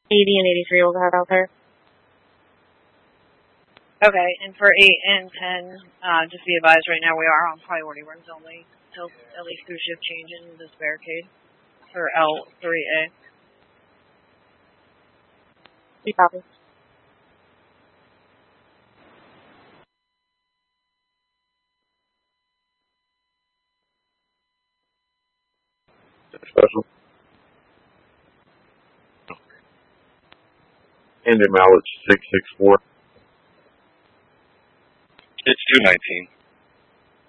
80 and 83 will head out there. Okay, and for 8 and 10, just be advised right now we are on priority runs only until at least through shift change in this barricade for L3A. You copy. Special. Engine mileage 664. It's 219.